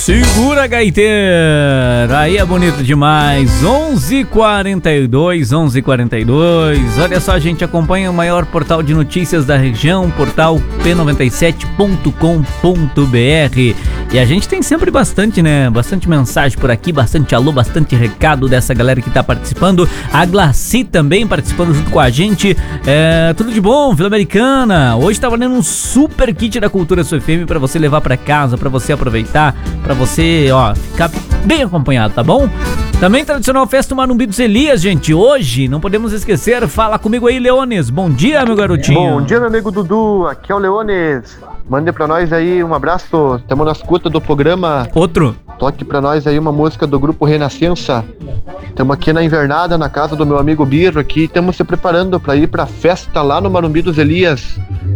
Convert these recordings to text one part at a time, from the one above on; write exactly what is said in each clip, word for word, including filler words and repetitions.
Segura, gaiteiro! Aí é bonito demais. onze e quarenta e dois, onze e quarenta e dois. Olha só, a gente acompanha o maior portal de notícias da região, portal p noventa e sete ponto com ponto b r. E a gente tem sempre bastante, né? Bastante mensagem por aqui, bastante alô, bastante recado dessa galera que tá participando. A Glaci também participando junto com a gente. É, tudo de bom, Vila Americana. Hoje tá valendo um super kit da Cultura S U F M pra você levar pra casa, pra você aproveitar, pra você, ó, ficar bem acompanhado, tá bom? Também tradicional festa Marumbi dos Elias, gente. Hoje, não podemos esquecer, fala comigo aí, Leones. Bom dia, meu garotinho. Bom dia, meu amigo Dudu. Aqui é o Leones. Mande pra nós aí um abraço. Estamos na escuta do programa. Outro. Toque pra nós aí uma música do grupo Renascença. Estamos aqui na invernada, na casa do meu amigo Birro aqui. Estamos se preparando pra ir pra festa lá no Marumbi dos Elias.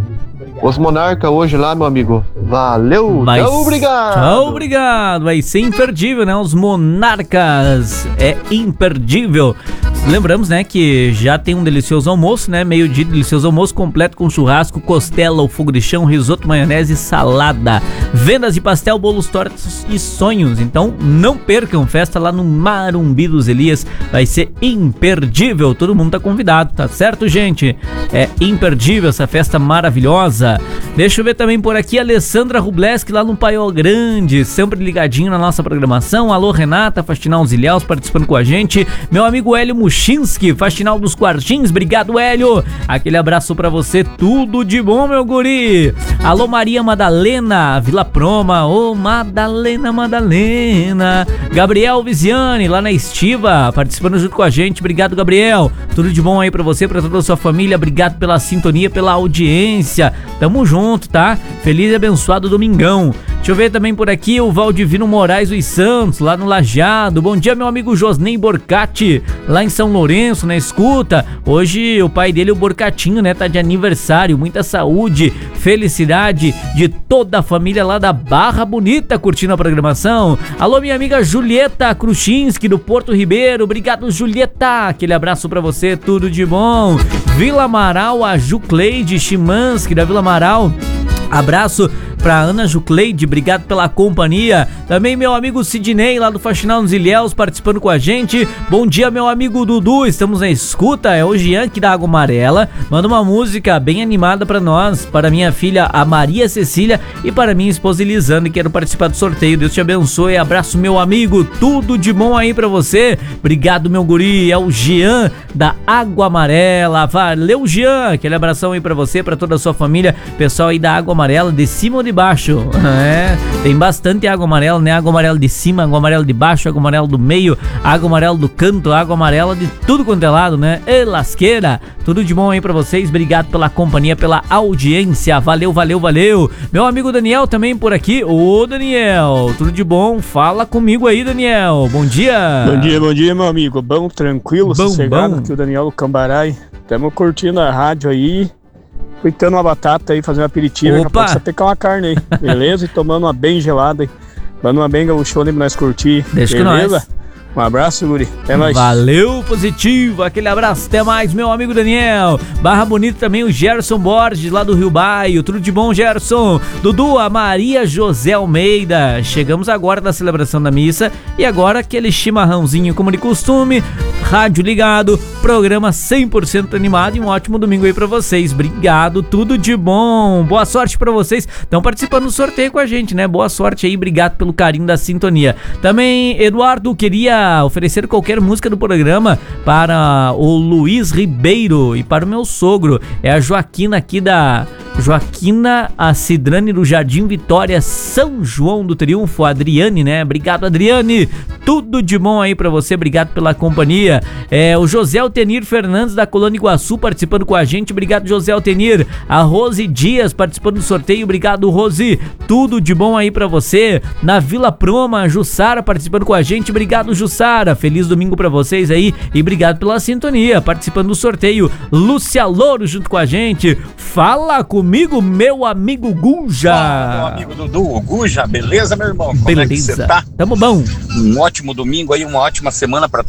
Os Monarca hoje lá, meu amigo. Valeu, Mas... tchau, obrigado. Tchau, obrigado. Vai ser imperdível, né? Os Monarcas é imperdível. Lembramos, né, que já tem um delicioso almoço, né? Meio-dia, delicioso almoço completo com churrasco, costela, o fogo de chão, risoto, maionese e salada. Vendas de pastel, bolos, tortas e sonhos. Então, não percam, festa lá no Marumbi dos Elias. Vai ser imperdível. Todo mundo tá convidado, tá certo, gente? É imperdível essa festa maravilhosa. Deixa eu ver também por aqui a Alessandra Rubleski lá no Paiol Grande, sempre ligadinho na nossa programação. Alô, Renata, Faxinal dos Ilhéus, participando com a gente. Meu amigo Hélio Muchinski, Faxinal dos Quartins, obrigado, Hélio. Aquele abraço pra você, tudo de bom, meu guri. Alô, Maria Madalena, Vila Proma, ô oh, Madalena, Madalena. Gabriel Viziane, lá na Estiva, participando junto com a gente, obrigado, Gabriel. Tudo de bom aí pra você, pra toda a sua família, obrigado pela sintonia, pela audiência. Tamo junto, tá? Feliz e abençoado domingão. Deixa eu ver também por aqui o Valdivino Moraes dos Santos, lá no Lajeado. Bom dia, meu amigo Josnei Borcati, lá em São Lourenço, na escuta. Hoje o pai dele, o Borcatinho, né, tá de aniversário. Muita saúde, felicidade de toda a família lá da Barra Bonita curtindo a programação. Alô, minha amiga Julieta Kruchinski, do Porto Ribeiro. Obrigado, Julieta. Aquele abraço pra você, tudo de bom. Vila Amaral, a Jucleide Chimansky, da Vila Amaral. Abraço pra Ana Jucleide, obrigado pela companhia. Também meu amigo Sidney, lá do Faxinal dos Ilhéus, participando com a gente. Bom dia, meu amigo Dudu, estamos na escuta. É o Jean aqui da Água Amarela. Manda uma música bem animada pra nós, para minha filha, a Maria Cecília, e para minha esposa Elisane. Quero participar do sorteio. Deus te abençoe. Abraço, meu amigo. Tudo de bom aí pra você. Obrigado, meu guri. É o Jean da Água Amarela. Valeu, Jean. Aquele abração aí pra você, pra toda a sua família. Pessoal aí da Água Amarela, de cima ou de baixo? É, tem bastante água amarela, né? Água amarela de cima, água amarela de baixo, água amarela do meio, água amarela do canto, água amarela de tudo quanto é lado, né? E lasqueira, tudo de bom aí pra vocês, obrigado pela companhia, pela audiência, valeu, valeu, valeu. Meu amigo Daniel também por aqui. Ô, Daniel, tudo de bom? Fala comigo aí, Daniel, bom dia. Bom dia, bom dia, meu amigo, bom, tranquilo, bom, sossegado, aqui o Daniel Cambarai, estamos curtindo a rádio aí, fritando uma batata aí, fazendo um aperitivo, daqui a pouco você pegar uma carne aí, beleza? E tomando uma bem gelada aí, dando uma bem gaúchona aí pra nós curtir, deixa beleza? Que nós. Um abraço, guri. Até mais. Valeu, positivo. Aquele abraço. Até mais, meu amigo Daniel. Barra Bonita também o Gerson Borges, lá do Rio Baio. Tudo de bom, Gerson. Dudu, a Maria José Almeida. Chegamos agora da celebração da missa. E agora aquele chimarrãozinho como de costume. Rádio ligado. Programa cem por cento animado. E um ótimo domingo aí pra vocês. Obrigado. Tudo de bom. Boa sorte pra vocês. Estão participando do sorteio com a gente, né? Boa sorte aí. Obrigado pelo carinho da sintonia. Também, Eduardo, queria oferecer qualquer música do programa para o Luiz Ribeiro e para o meu sogro, é a Joaquina aqui da Joaquina a Cidrane do Jardim Vitória, São João do Triunfo, a Adriane, né? Obrigado, Adriane, tudo de bom aí pra você, obrigado pela companhia. É o José Altenir Fernandes da Colônia Iguaçu participando com a gente, obrigado, José Altenir. A Rose Dias participando do sorteio, obrigado, Rose, tudo de bom aí pra você. Na Vila Proma, a Jussara participando com a gente, obrigado, Jussara. Feliz domingo pra vocês aí e obrigado pela sintonia, participando do sorteio. Lúcia Louro junto com a gente. Fala comigo, meu amigo Guja. Fala, meu amigo Dudu, Guja, beleza, meu irmão? Como beleza, é que você tá? Tamo bom. Um ótimo domingo aí, uma ótima semana pra